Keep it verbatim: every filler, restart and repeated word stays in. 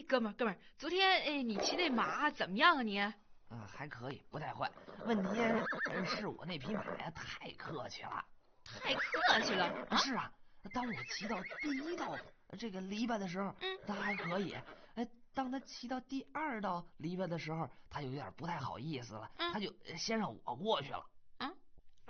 哥们儿，哥们儿，昨天哎，你骑那马怎么样啊你？ 嗯，还可以，不太坏。问题是我那匹马呀太客气了。 太客气了啊！ 是啊，当我骑到第一道这个篱笆的时候， 嗯， 它还可以。哎，当他骑到第二道篱笆的时候，他就有点不太好意思了， 嗯， 他就先让我过去了。